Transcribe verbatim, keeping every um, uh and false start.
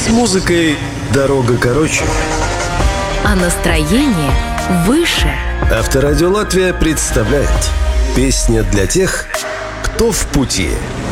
С музыкой дорога короче. А настроение выше. Авторадио Латвия представляет: песня для тех, кто в пути.